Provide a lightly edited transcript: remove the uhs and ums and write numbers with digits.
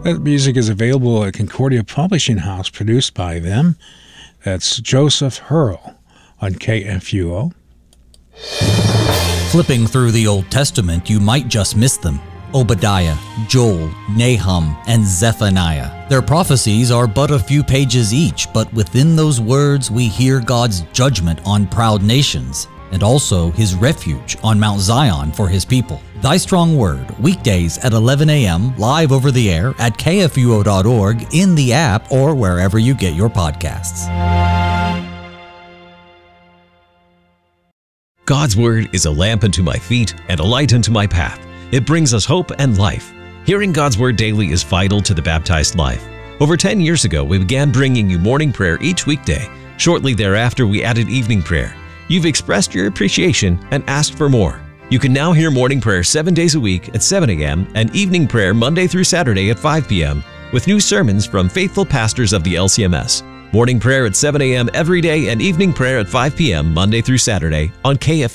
That music is available at Concordia Publishing House, produced by them. That's Joseph Hurl on KFUO. Flipping through the Old Testament, you might just miss them. Obadiah, Joel, Nahum, and Zephaniah. Their prophecies are but a few pages each, but within those words we hear God's judgment on proud nations, and also His refuge on Mount Zion for His people. Thy Strong Word, weekdays at 11 a.m., live over the air at kfuo.org, in the app, or wherever you get your podcasts. God's Word is a lamp unto my feet and a light unto my path. It brings us hope and life. Hearing God's Word daily is vital to the baptized life. Over 10 years ago, we began bringing you morning prayer each weekday. Shortly thereafter, we added evening prayer. You've expressed your appreciation and asked for more. You can now hear morning prayer 7 days a week at 7 a.m. and evening prayer Monday through Saturday at 5 p.m. with new sermons from faithful pastors of the LCMS. Morning prayer at 7 a.m. every day and evening prayer at 5 p.m. Monday through Saturday on KFUO.